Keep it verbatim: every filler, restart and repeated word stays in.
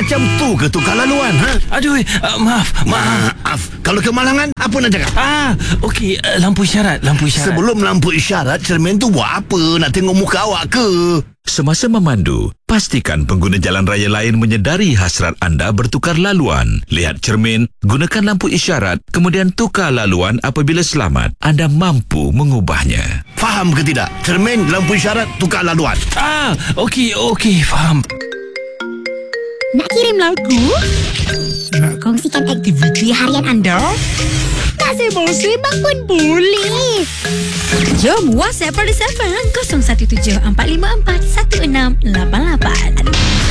Macam tu ke tukar laluan, ha? Aduh, uh, maaf, maaf. Maaf. Kalau kemalangan, apa nak cakap? Ah, okey, uh, lampu isyarat, lampu isyarat. Sebelum lampu isyarat, cermin tu buat apa? Nak tengok muka awak ke? Semasa memandu, pastikan pengguna jalan raya lain menyedari hasrat anda bertukar laluan. Lihat cermin, gunakan lampu isyarat, kemudian tukar laluan apabila selamat. Anda mampu mengubahnya. Faham ke tidak? Cermin, lampu isyarat, tukar laluan. Ah, okey, okey, faham. Nak kirim lagu? Nak kongsikan aktiviti harian anda? Tak sembang-sembang pun boleh. Jom WhatsApp Parti F M kosong satu tujuh empat lima empat satu enam lapan lapan.